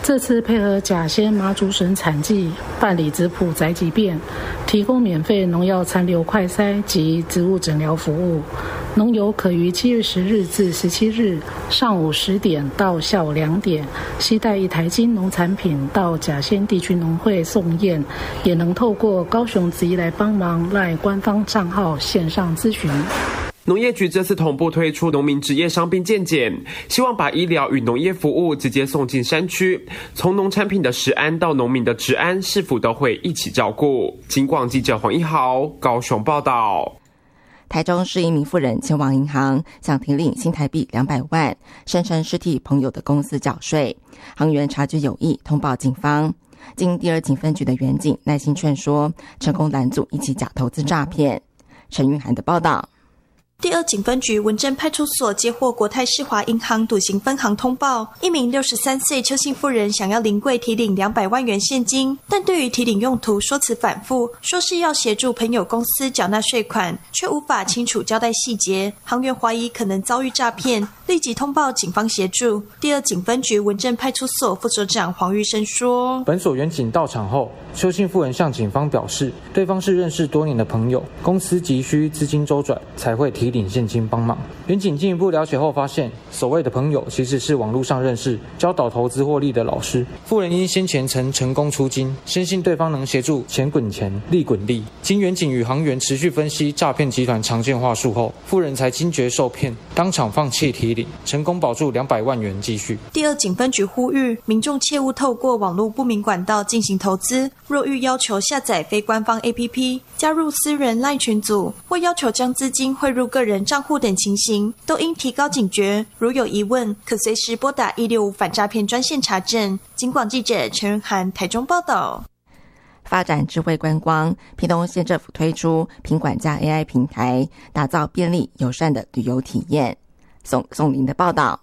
这次配合甲仙妈祖省产季办理质朴宅急便，提供免费农药残留快筛及植物诊疗服务。农友可于7月10日至17日上午10点到下午2点，携带1台金农产品到甲仙地区农会送验，也能透过高雄职医来帮忙赖官方账号线上咨询。 农业局这次同步推出农民职业伤病健检，希望把医疗与农业服务直接送进山区，从农产品的食安到农民的职安，是否都会一起照顾？警广记者黄一豪高雄报道。 台中市一名妇人前往银行，想提领新台币200万，声称是替朋友的公司缴税。行员察觉有异，通报警方。经第2警分局的员警耐心劝说，成功拦阻一起假投资诈骗。陈韵涵的报道。 第2警分局文正派出所接获国泰世华银行笃行分行通报，一名63岁邱姓妇人想要临柜提领200万元现金，但对于提领用途说辞反复，说是要协助朋友公司缴纳税款，却无法清楚交代细节，行员怀疑可能遭遇诈骗，立即通报警方协助。第2警分局文正派出所副所长黄玉生说， 本所员警到场后，邱姓妇人向警方表示，对方是认识多年的朋友，公司急需资金周转，才会提领现金帮忙。员警进一步了解后发现，所谓的朋友其实是网络上认识教导投资获利的老师。妇人因先前曾成功出金，深信对方能协助钱滚钱，利滚利。经员警与行员持续分析诈骗集团常见话术后，妇人才惊觉受骗，当场放弃提领，成功保住200万元积蓄。 第2警分局呼吁民众切勿透过网络不明管道进行投资，若欲要求下载非官方 APP， 加入私人LINE群组，或要求将资金汇入个人账户等情形，都应提高警觉。如有疑问，可随时拨打165反诈骗专线查证。警广记者陈云涵台中报道。 发展智慧观光，屏东县政府推出品管家 AI 平台，打造便利友善的旅游体验。宋林的报道。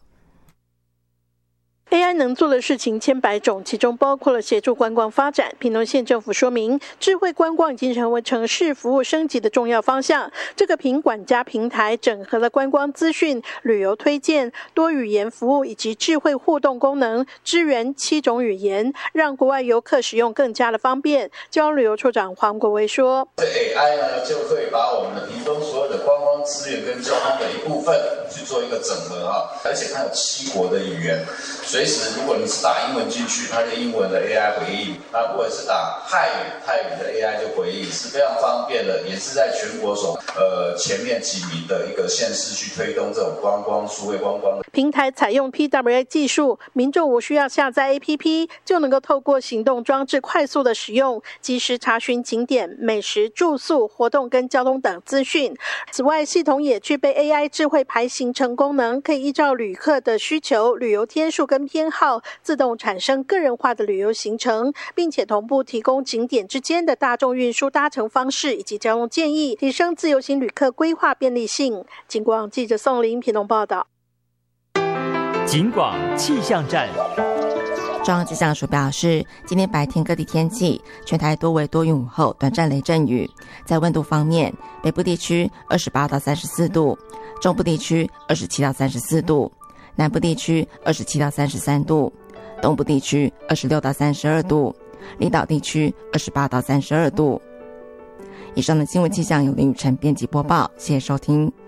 AI 能做的事情千百种，其中包括了协助观光发展。屏东县政府说明，智慧观光已经成为城市服务升级的重要方向。这个品管家平台整合了观光资讯、旅游推荐、多语言服务以及智慧互动功能，支援7种语言，让国外游客使用更加的方便。交旅游处长黄国维说 ：“AI 呢就会把我们的屏东所有的观光资源跟交通的一部分去做一个整合而且它有7国的语言。”随时，如果你是打英文进去，它就英文的 AI 回应；那如果是打泰语的 AI 就回应，是非常方便的，也是在全国前面几名的一个县市去推动这种观光数位观光的平台。采用 PWA 技术，民众无需要下载 APP， 就能够透过行动装置快速的使用，及时查询景点、美食、住宿、活动跟交通等资讯。此外，系统也具备 AI 智慧排行程功能，可以依照旅客的需求、旅游天数跟偏好，自动产生个人化的旅游行程，并且同步提供景点之间的大众运输搭乘方式以及交通建议，提升自由行旅客规划便利性。警广记者宋林屏东报道。 警广气象站。 中央气象署表示，今天白天各地天气，全台多为多云午后短暂雷阵雨。在温度方面，北部地区28到34度，中部地区27到34度，南部地区27到33度，东部地区26到32度，离岛地区28到32度。以上的新闻气象由林宇辰编辑播报，谢谢收听。